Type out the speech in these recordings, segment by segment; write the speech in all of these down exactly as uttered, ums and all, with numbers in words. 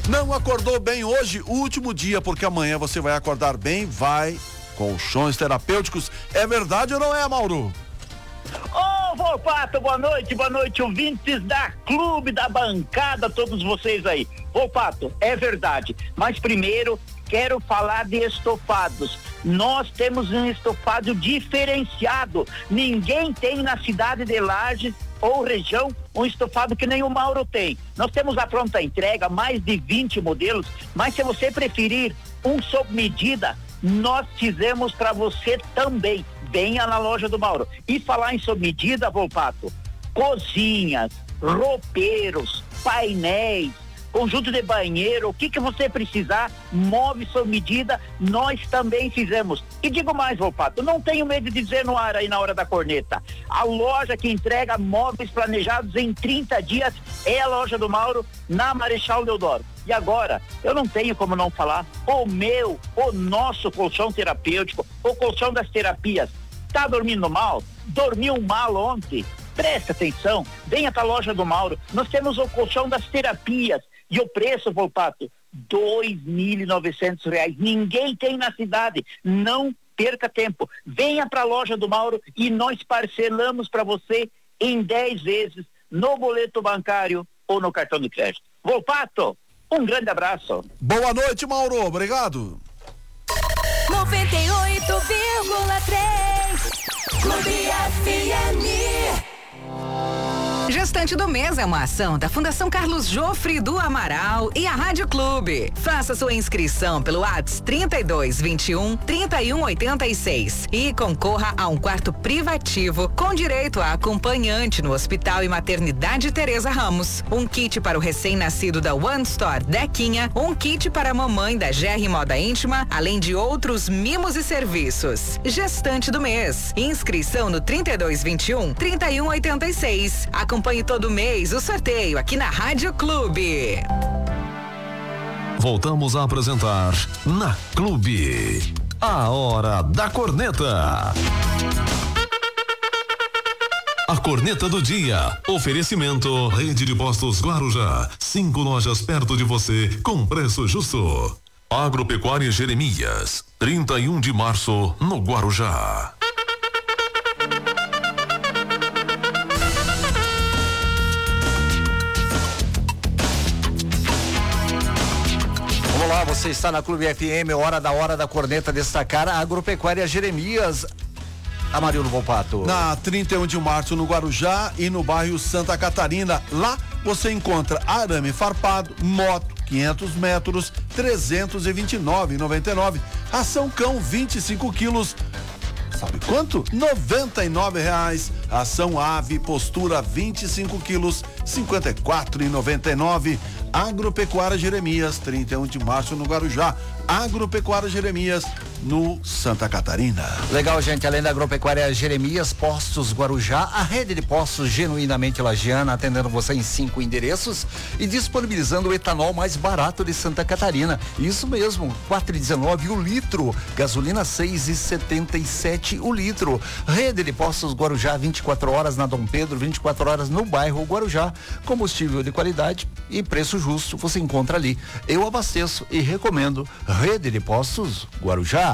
Não acordou bem hoje, último dia, porque amanhã você vai acordar bem, vai colchões terapêuticos. É verdade ou não é, Mauro? Ô, Volpato, boa noite, boa noite, ouvintes da Clube da Bancada, todos vocês aí. Volpato, é verdade, mas primeiro quero falar de estofados. Nós temos um estofado diferenciado, ninguém tem na cidade de Lages ou região um estofado que nem o Mauro tem. Nós temos a pronta entrega, mais de vinte modelos, mas se você preferir um sob medida, nós fizemos para você também. Venha na loja do Mauro. E falar em sob medida, Volpato, cozinhas, roupeiros, painéis, conjunto de banheiro, o que que você precisar, móveis sob medida, nós também fizemos. E digo mais, Volpato, não tenho medo de dizer no ar aí na hora da corneta. A loja que entrega móveis planejados em trinta dias é a loja do Mauro, na Marechal Deodoro. E agora, eu não tenho como não falar, o meu, o nosso colchão terapêutico, o colchão das terapias. Tá dormindo mal? Dormiu mal ontem? Presta atenção, venha para a loja do Mauro. Nós temos o colchão das terapias. E o preço, Volpato, dois mil e novecentos reais. Ninguém tem na cidade. Não perca tempo. Venha para a loja do Mauro e nós parcelamos para você em dez vezes no boleto bancário ou no cartão de crédito. Volpato, um grande abraço. Boa noite, Mauro. Obrigado. noventa e oito vírgula três Clube F M. Gestante do Mês é uma ação da Fundação Carlos Jofre do Amaral e a Rádio Clube. Faça sua inscrição pelo WhatsApp trinta e dois, vinte e um, trinta e um, oitenta e seis e concorra a um quarto privativo com direito a acompanhante no Hospital e Maternidade Teresa Ramos. Um kit para o recém-nascido da One Store Dequinha, um kit para a mamãe da G R Moda Íntima, além de outros mimos e serviços. Gestante do Mês. Inscrição no trinta e dois, vinte e um, trinta e um, oitenta e seis. Acompanhe todo mês o sorteio aqui na Rádio Clube. Voltamos a apresentar na Clube, a Hora da Corneta. A corneta do dia. Oferecimento Rede de Postos Guarujá. Cinco lojas perto de você com preço justo. Agropecuária Jeremias. trinta e um de março no Guarujá. Olá, você está na Clube F M, hora da hora da corneta, destacar a Agropecuária Jeremias. Amarildo Volpato. Na trinta e um de março no Guarujá e no bairro Santa Catarina. Lá você encontra arame farpado, moto, quinhentos metros, trezentos e vinte e nove reais e noventa e nove centavos. Ração cão, vinte e cinco quilos. Sabe quanto? noventa e nove reais. Ação ave, postura, vinte e cinco quilos, cinquenta e quatro reais e noventa e nove centavos. Agropecuária Jeremias, trinta e um de março no Guarujá. Agropecuária Jeremias no Santa Catarina. Legal, gente, além da Agropecuária Jeremias, Postos Guarujá, a rede de postos genuinamente lagiana, atendendo você em cinco endereços e disponibilizando o etanol mais barato de Santa Catarina. Isso mesmo, quatro e dezenove o litro, gasolina seis e setenta e sete o litro. Rede de postos Guarujá, vinte e quatro horas na Dom Pedro, vinte e quatro horas no bairro Guarujá. Combustível de qualidade e preço justo você encontra ali. Eu abasteço e recomendo Rede de Postos Guarujá.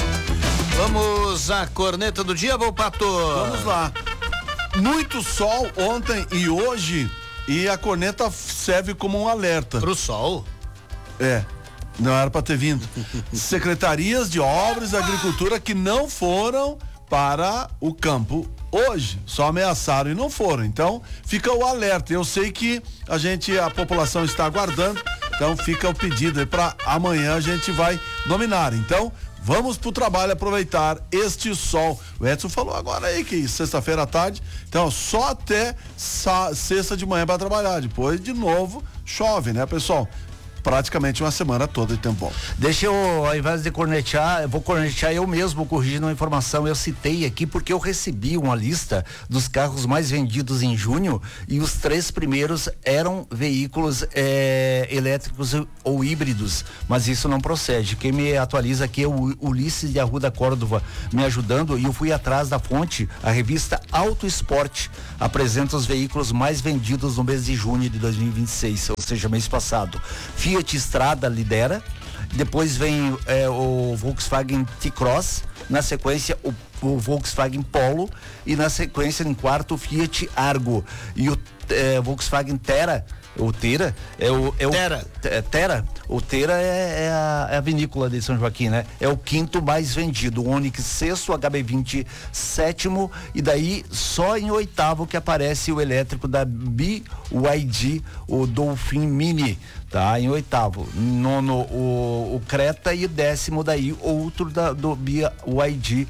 Vamos à corneta do dia, Volpato. Vamos lá. Muito sol ontem e hoje, e a corneta serve como um alerta. Pro sol? É, não era para ter vindo. Secretarias de Obras e Agricultura que não foram para o campo hoje, só ameaçaram e não foram. Então, fica o alerta. Eu sei que a gente, a população está aguardando, então fica o pedido aí para amanhã a gente vai nominar. Então, vamos pro trabalho aproveitar este sol. O Edson falou agora aí que sexta-feira à tarde, então só até sa- sexta de manhã para trabalhar. Depois, de novo, chove, né, pessoal? Praticamente uma semana toda de tempo bom. Deixa eu, ao invés de cornetear, eu vou cornetear eu mesmo, corrigindo uma informação. Eu citei aqui porque eu recebi uma lista dos carros mais vendidos em junho e os três primeiros eram veículos é, elétricos ou híbridos, mas isso não procede. Quem me atualiza aqui é o Ulisses de Arruda Córdova me ajudando, e eu fui atrás da fonte. A revista Auto Esporte apresenta os veículos mais vendidos no mês de junho de dois mil e vinte e seis, ou seja, mês passado. Fiat Strada lidera, depois vem é, o Volkswagen T-Cross, na sequência o, o Volkswagen Polo e na sequência em quarto o Fiat Argo e o é, Volkswagen Terra. O Tera é o. É o Tera. É, Tera. O Tera é, é, a, é a vinícola de São Joaquim, né? É o quinto mais vendido. O Onix sexto, o H B vinte sétimo. E daí só em oitavo que aparece o elétrico da B Y D, o Dolphin Mini. Tá? Em oitavo. Nono, o, o Creta e décimo daí, outro da, do B Y D,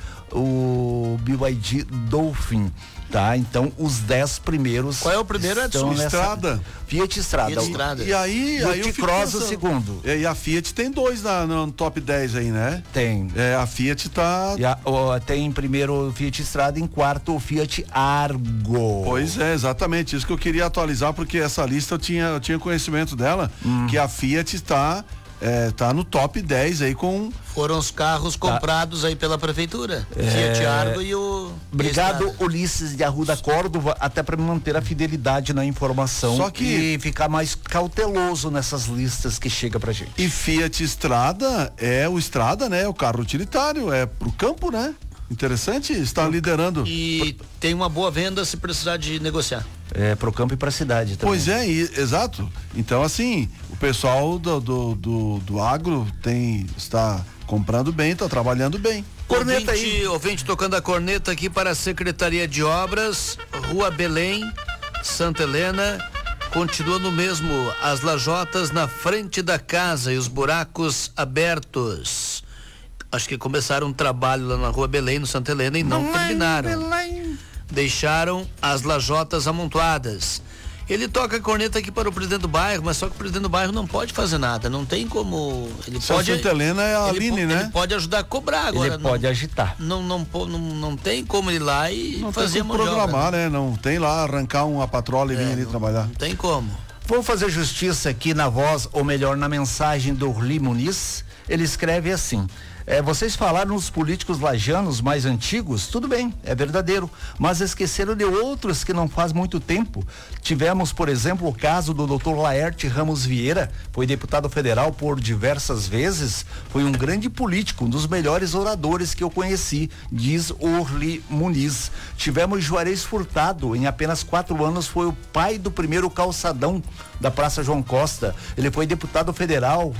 o B Y D Dolphin. Tá, então os dez primeiros. Qual é o primeiro? Estão nessa... Estrada. Fiat Estrada. Fiat Estrada. E aí, e aí o T-Cross o segundo. E a Fiat tem dois na, no top dez aí, né? Tem. É, a Fiat tá. E a, ó, tem em primeiro o Fiat Estrada, em quarto o Fiat Argo. Pois é, exatamente. Isso que eu queria atualizar, porque essa lista eu tinha, eu tinha conhecimento dela, hum. que a Fiat está. É, tá no top dez aí com. Foram os carros comprados tá. aí pela prefeitura. É... Fiat Argo e o. Obrigado, Estrada. Ulisses de Arruda Córdova, até para manter a fidelidade na informação. Só que... e ficar mais cauteloso nessas listas que chega pra gente. E Fiat Strada é o Strada, né? O carro utilitário, é pro campo, né? Interessante, está liderando. E Por... tem uma boa venda se precisar de negociar. É, pro campo e pra cidade também. Pois é, e, exato. Então, assim, o pessoal do, do, do, do agro tem, está comprando bem, está trabalhando bem. Corneta ouvinte, aí. Ouvinte tocando a corneta aqui para a Secretaria de Obras, Rua Belém, Santa Helena. Continua no mesmo, as lajotas na frente da casa e os buracos abertos. Acho que começaram um trabalho lá na Rua Belém, no Santa Helena, e não Belém, terminaram. Belém. Deixaram as lajotas amontoadas. Ele toca a corneta aqui para o presidente do bairro, mas só que o presidente do bairro não pode fazer nada, não tem como. Ele Só pode. Santa Helena é a Aline, né? Ele pode ajudar a cobrar agora. Ele pode não, agitar. Não, não, não, não, não tem como ir lá e não fazer uma programar, né? Não tem lá arrancar uma patrola e vir é, ali não, trabalhar. Não tem como. Vou fazer justiça aqui na voz, ou melhor, na mensagem do Orli Muniz. Ele escreve assim: é, vocês falaram nos políticos lajanos mais antigos, tudo bem, é verdadeiro, mas esqueceram de outros que não faz muito tempo. Tivemos, por exemplo, o caso do doutor Laerte Ramos Vieira, foi deputado federal por diversas vezes, foi um grande político, um dos melhores oradores que eu conheci, diz Orli Muniz. Tivemos Juarez Furtado, em apenas quatro anos foi o pai do primeiro calçadão da Praça João Costa, ele foi deputado federal.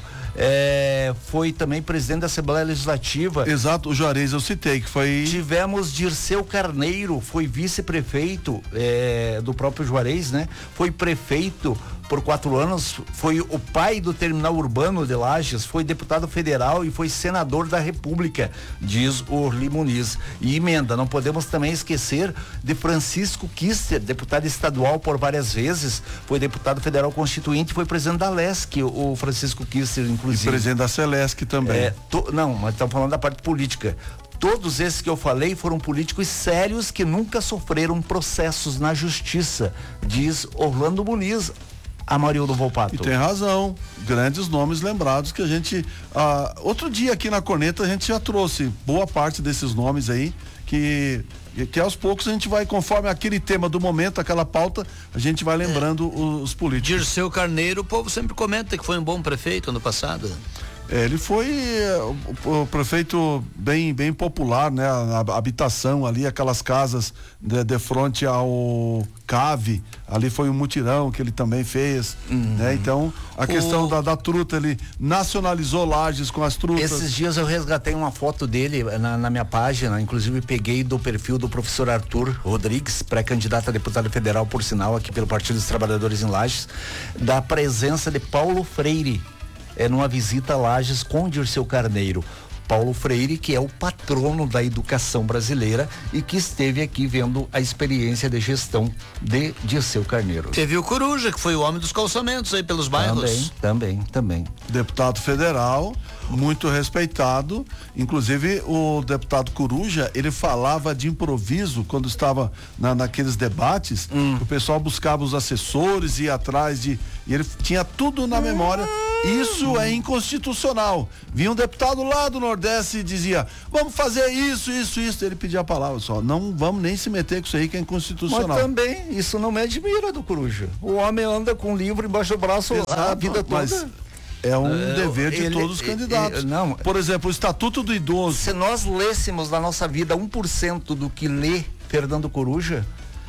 É, foi também presidente da Assembleia Legislativa. Exato, o Juarez eu citei que foi. Tivemos Dirceu Carneiro, foi vice-prefeito é, do próprio Juarez, né? Foi prefeito por quatro anos, foi o pai do terminal urbano de Lages, foi deputado federal e foi senador da República, diz o Orli Muniz. E emenda, não podemos também esquecer de Francisco Kister, deputado estadual por várias vezes, foi deputado federal constituinte, foi presidente da Lesc, o Francisco Kister, inclusive. E presidente da Celesc também. É, to, não, mas estamos falando da parte política. Todos esses que eu falei foram políticos sérios que nunca sofreram processos na justiça, diz Orlando Muniz. Amarildo Volpato. E tem razão, grandes nomes lembrados que a gente, ah, outro dia aqui na Corneta a gente já trouxe boa parte desses nomes aí, que que aos poucos a gente vai, conforme aquele tema do momento, aquela pauta, a gente vai lembrando é. os, os políticos. Dirceu Carneiro, o povo sempre comenta que foi um bom prefeito ano passado. É, ele foi o, o prefeito bem, bem popular, né? A, a habitação ali, aquelas casas de, de frente ao Cave, ali foi um mutirão que ele também fez, uhum. né? Então, a questão o... da, da truta, ele nacionalizou Lages com as trutas. Esses dias eu resgatei uma foto dele na, na minha página, inclusive peguei do perfil do professor Arthur Rodrigues, pré-candidato a deputado federal, por sinal, aqui pelo Partido dos Trabalhadores em Lages, da presença de Paulo Freire, é numa visita a Lages com Dirceu Carneiro. Paulo Freire, que é o patrono da educação brasileira e que esteve aqui vendo a experiência de gestão de Dirceu Carneiro. Teve o Coruja, que foi o homem dos calçamentos aí pelos bairros. Também, também, também. Deputado federal, muito respeitado, inclusive o deputado Coruja, ele falava de improviso quando estava na, naqueles debates, hum. o pessoal buscava os assessores, ia atrás de, e ele tinha tudo na memória. Isso é inconstitucional. Vinha um deputado lá do Nordeste e dizia, vamos fazer isso, isso, isso. Ele pedia a palavra só, não vamos nem se meter com isso aí que é inconstitucional. Mas também, isso não me admira do Coruja. O homem anda com um livro embaixo do braço. Exato, a vida toda. Mas é um Uh, dever de ele- todos os ele- candidatos. ele- não. Por exemplo, o Estatuto do Idoso. Se nós lêssemos na nossa vida um por cento do que lê Fernando Coruja,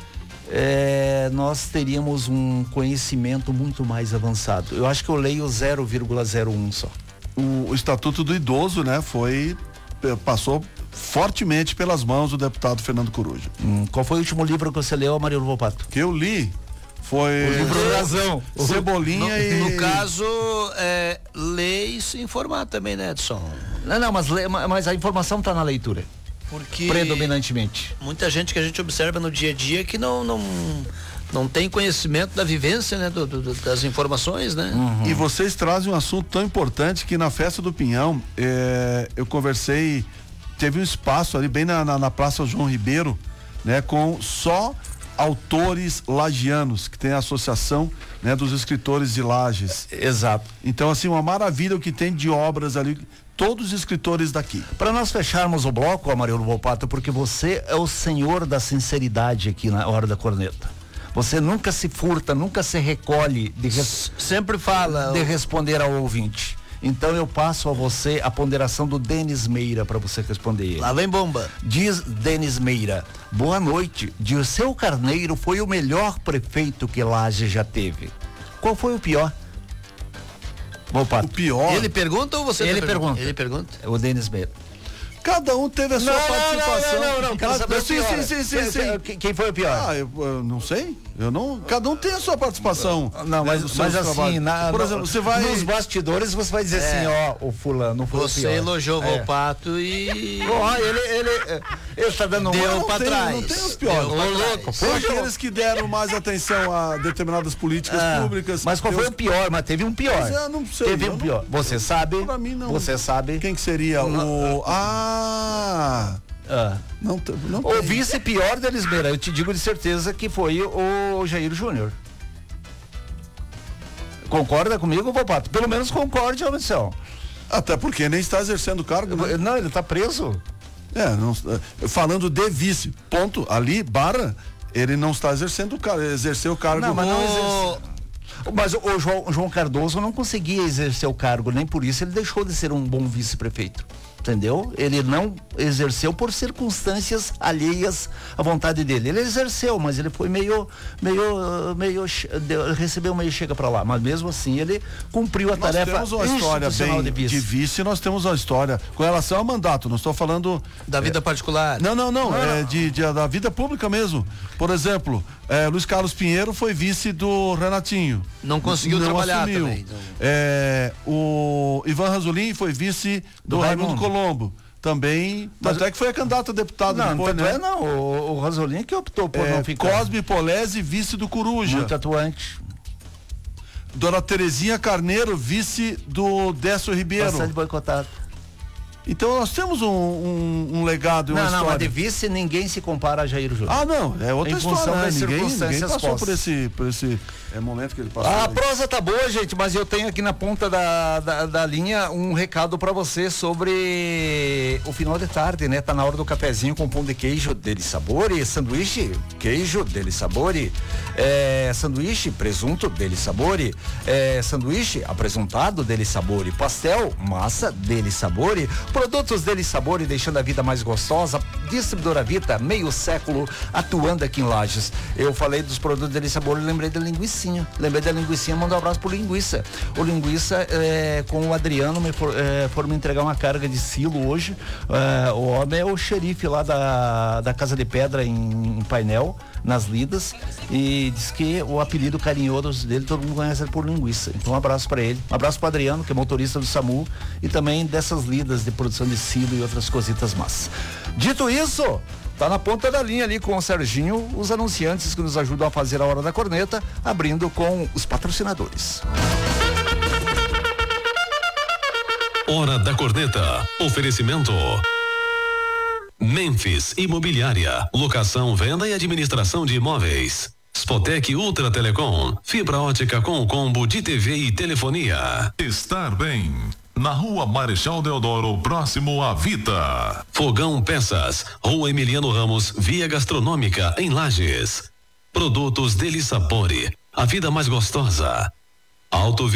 é, nós teríamos um conhecimento muito mais avançado. Eu acho que eu leio zero vírgula zero um só. O, o Estatuto do Idoso, né, foi eh, passou fortemente pelas mãos do deputado Fernando Coruja. Hum, qual foi o último livro que você leu, Amarilo Volpato? Que eu li foi O livro Razão. Cebolinha No, e no caso, é, ler e se informar também, né, Edson? Não, não, mas, lê- mas a informação está na leitura, Porque predominantemente. muita gente que a gente observa no dia a dia que não não, não tem conhecimento da vivência, né, do, do- das informações, né? E vocês trazem um assunto tão importante que na festa do Pinhão, eh, eu conversei, teve um espaço ali bem na, na, na Praça João Ribeiro, né, com só autores lagianos, que tem a associação, né, dos escritores de Lages. Exato. Então, assim, uma maravilha o que tem de obras ali, todos os escritores daqui. Para nós fecharmos o bloco, Amarelo Volpato, porque você é o senhor da sinceridade aqui na Hora da Corneta. Você nunca se furta, nunca se recolhe de, res- Sempre fala. de responder ao ouvinte. Então eu passo a você a ponderação do Denis Meira para você responder ele. Lá vem bomba. Diz Denis Meira: boa noite. Dirceu Carneiro foi o melhor prefeito que Lages já teve. Qual foi o pior? Volpato. O pior, Ele pergunta ou você Ele tá pergunta. Ele pergunta. É o Denis Meira. cada um teve a sua participação. Não, não, não, quero saber o sim, pior. sim, sim, sim, Quem- sim. quem- Quem foi o pior? Ah, eu, eu não sei. Eu não. Cada um tem a sua participação. Não, né, mas, dos mas seus assim, trabalhos. na, por na- exemplo, você vai. nos bastidores você vai dizer assim, ó, o fulano foi o Você pior. elogiou o É. Volpato e. Ó, ele, ele, ele tá dando um... Deu não pra tem, trás. Não tem os piores. Deu pra Ô, trás. louco, Foi aqueles que deram mais atenção a determinadas políticas Ah, públicas. mas qual Tem foi os- o pior? Mas teve um pior. Mas eu não sei, Teve eu um não- pior. Você sabe? Pra mim, não. Você sabe? Quem que seria? O. Ah! Ah. Não, t- não O tem. vice pior deles, Meira, eu te digo de certeza que foi o Jair Júnior. Concorda comigo, Volpato? Pelo menos concorde, ô missão. Até porque nem está exercendo o cargo. Né? Não, ele tá preso. É, não, falando de vice, ponto. Ali, Barra, ele não está exercendo o cargo, ele exerceu o cargo. Não, mas não no- exerce. Mas o, o João, o João Cardoso não conseguia exercer o cargo, nem por isso ele deixou de ser um bom vice-prefeito. Entendeu? Ele não exerceu por circunstâncias alheias à vontade dele. Ele exerceu, mas ele foi meio, meio, meio, che- deu- recebeu meio chega pra lá. Mas mesmo assim ele cumpriu a Nós tarefa temos uma história institucional bem de vice. de vice, nós temos uma história com relação ao mandato. Não estou falando Da vida particular. Não, não, não, é de, de- da vida pública mesmo. Por exemplo, é, Luiz Carlos Pinheiro foi vice do Renatinho. Não conseguiu Não trabalhar assumiu. também, então. É, o Ivan Ranzolin foi vice do, Do Raimundo Raimundo. Colombo. Também, até que foi candidato a deputado Não, depois, tanto né? é não. O, o Ranzolin que optou por É, não ficar. Cosme Polese, vice do Coruja. Muito atuante. Dona Terezinha Carneiro, vice do Décio Ribeiro. Bastante boicotado. Então nós temos um, um, um legado e uma Não, não, mas história. de vice ninguém se compara a Jair Júnior. Ah, não, é outra Em função história, né? das Ninguém, ninguém circunstâncias passou postas. por esse, por esse é, momento que ele passou. A aí. prosa tá boa, gente, mas eu tenho aqui na ponta da, da, da linha um recado pra você sobre o final de tarde, né? Tá na hora do cafezinho com pão de queijo dele sabore, sanduíche, queijo dele sabore, é, sanduíche, presunto dele sabore, é, sanduíche, apresuntado dele sabore, pastel, massa dele sabore, produtos dele sabore, deixando a vida mais gostosa. Distribuidora Vita, meio século atuando aqui em Lages. Eu falei dos produtos dele sabor e lembrei da linguicinha. Lembrei da linguicinha, mando um abraço pro Linguiça. O Linguiça, é, com o Adriano, me for, é, foram me entregar uma carga de silo hoje. É, o homem é o xerife lá da, da Casa de Pedra em, em Painel, nas Lidas, e diz que o apelido carinhoso dele todo mundo conhece ele por Linguiça. Então um abraço para ele. Um abraço pro Adriano, que é motorista do SAMU, e também dessas lidas de produção de silo e outras cositas más. Dito isso, tá na ponta da linha ali com o Serginho, os anunciantes que nos ajudam a fazer a Hora da Corneta, abrindo com os patrocinadores. Hora da Corneta. Oferecimento. Memphis Imobiliária. Locação, venda e administração de imóveis. Spotec Ultra Telecom. Fibra ótica com combo de T V e telefonia. Estar bem. Na rua Marechal Deodoro, próximo à Vita. Fogão Peças. Rua Emiliano Ramos, Via Gastronômica, em Lages. Produtos Deli Sapore. A vida mais gostosa. Auto